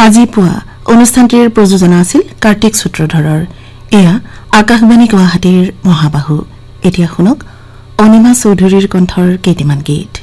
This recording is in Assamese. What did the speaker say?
আজি পুৱা অনুষ্ঠানটিৰ প্ৰযোজনা আছিল কাৰ্তিক সূত্ৰধৰৰ। এয়া আকাশবাণী গুৱাহাটীৰ মহাবাহু। এতিয়া শুনক অনিমা চৌধুৰীৰ কণ্ঠৰ কেইটামান গীত।